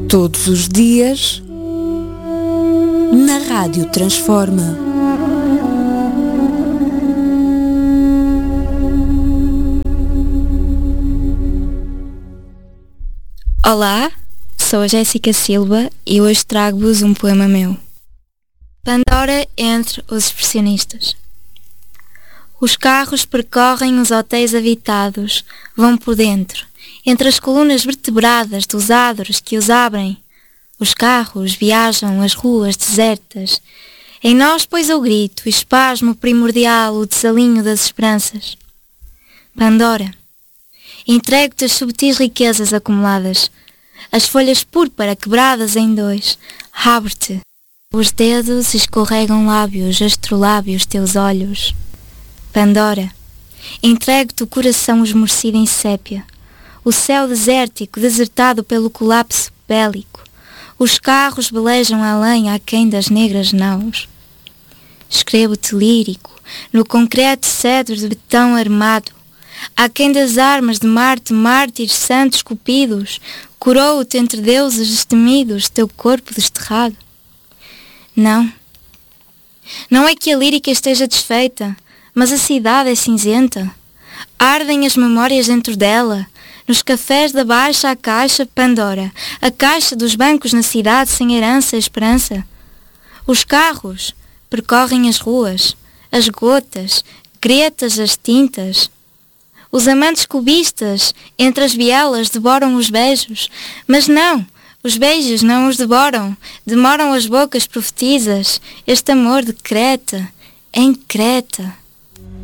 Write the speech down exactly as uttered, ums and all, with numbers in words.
Todos os dias, na Rádio Transforma. Olá, sou a Jéssica Silva e hoje trago-vos um poema meu. Pandora entre os expressionistas. Os carros percorrem os hotéis habitados, vão por dentro, entre as colunas vertebradas dos adros que os abrem. Os carros viajam as ruas desertas. Em nós, pois, o grito, o espasmo primordial, o desalinho das esperanças. Pandora, entrego-te as subtis riquezas acumuladas, as folhas púrpura quebradas em dois. Abre-te. Os dedos escorregam lábios, astrolábios teus olhos. Pandora, entrego-te o coração esmorecido em sépia, o céu desértico, desertado pelo colapso bélico. Os carros velejam além aquém das negras naus. Escrevo-te lírico, no concreto cedro de betão armado, aquém das armas de Marte, mártires santos esculpidos, corou-te entre deuses destemidos teu corpo desterrado. Não, não é que a lírica esteja desfeita, mas a cidade é cinzenta. Ardem as memórias dentro dela, nos cafés da baixa a caixa Pandora, a caixa dos bancos na cidade sem herança e esperança. Os carros percorrem as ruas, as gotas, gretas as tintas. Os amantes cubistas entre as bielas devoram os beijos, mas não, os beijos não os devoram, demoram as bocas profetizas, este amor decreta, em Creta.